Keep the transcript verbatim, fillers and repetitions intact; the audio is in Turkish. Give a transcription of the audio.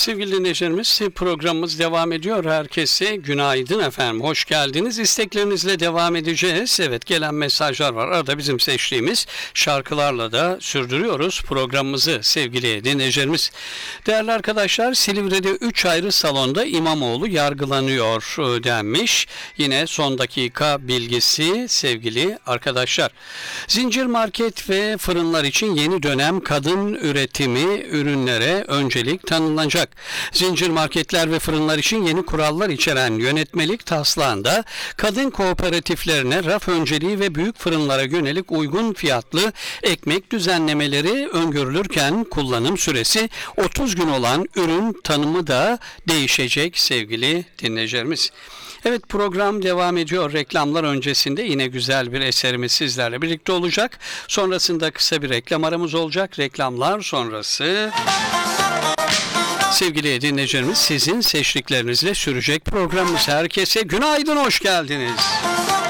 Sevgili dinleyicilerimiz, programımız devam ediyor. Herkese günaydın efendim. Hoş geldiniz. İsteklerinizle devam edeceğiz. Evet, gelen mesajlar var. Arada bizim seçtiğimiz şarkılarla da sürdürüyoruz programımızı sevgili dinleyicilerimiz. Değerli arkadaşlar, Silivri'de üç ayrı salonda İmamoğlu yargılanıyor denmiş. Yine son dakika bilgisi sevgili arkadaşlar. Zincir market ve fırınlar için yeni dönem kadın üretimi ürünlere öncelik tanınacak. Zincir marketler ve fırınlar için yeni kurallar içeren yönetmelik taslağında kadın kooperatiflerine raf önceliği ve büyük fırınlara yönelik uygun fiyatlı ekmek düzenlemeleri öngörülürken kullanım süresi otuz gün olan ürün tanımı da değişecek sevgili dinleyicilerimiz. Evet, program devam ediyor. Reklamlar öncesinde yine güzel bir eserimiz sizlerle birlikte olacak. Sonrasında kısa bir reklam aramız olacak. Reklamlar sonrası sevgili dinleyicilerimiz sizin seçtiklerinizle sürecek programımız. Herkese günaydın, hoş geldiniz.